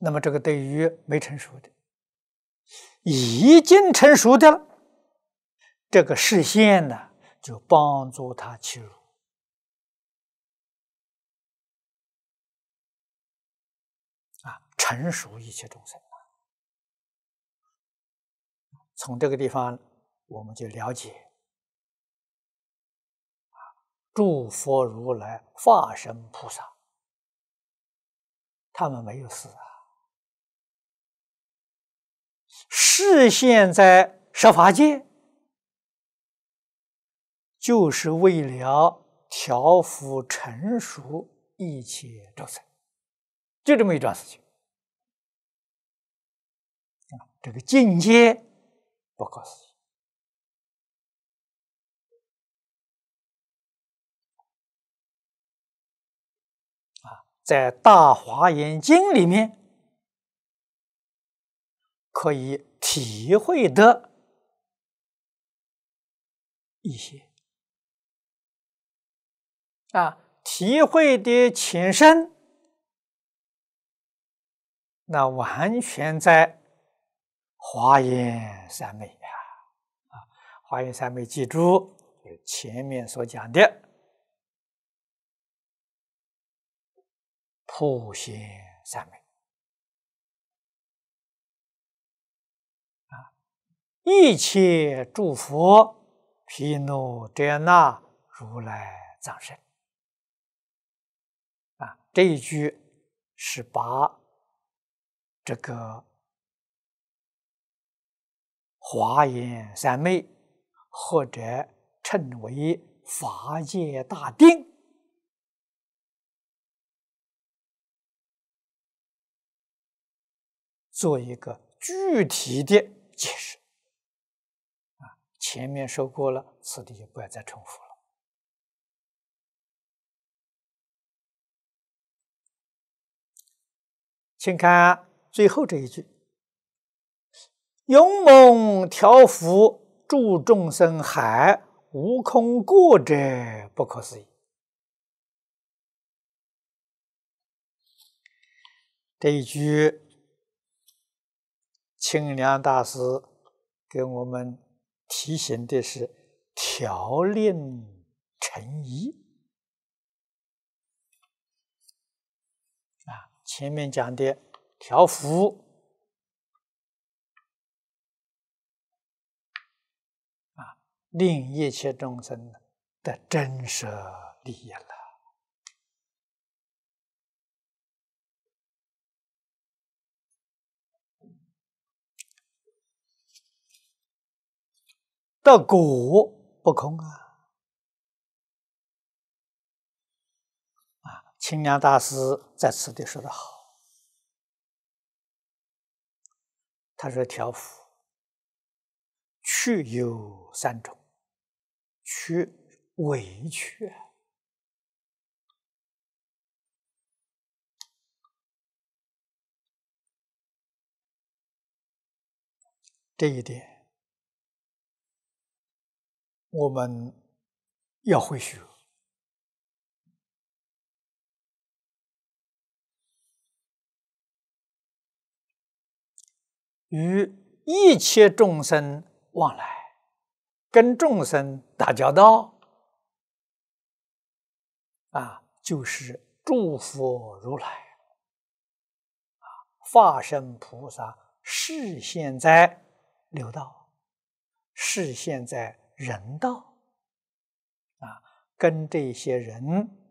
那么这个对于没成熟的，已经成熟的了，这个视线呢，就帮助他切入。成熟一切众生。从这个地方，我们就了解诸佛如来、化身菩萨，他们没有死啊，示现在十法界，就是为了调伏成熟一切众生，就这么一桩事情。这个境界不可思议。在《大华严经》里面可以体会的一些体会的浅深，那完全在华严三昧华严三昧记住前面所讲的普贤三昧一切诸佛毗卢遮那如来藏身这一句是把这个华严三昧或者称为法界大定做一个具体的解释前面说过了，此地就不要再重复了。请看最后这一句：勇猛调伏诸众生海，无空过者，不可思议。这一句，清凉大师给我们提醒的是调令成仪前面讲的调伏令一切众生的真实利益了。得果不空清凉大师在此地说得好，他说调伏去有三种，去委屈这一点我们要会学。与一切众生往来，跟众生打交道就是诸佛如来化身菩萨示现在六道，示现在人道跟这些人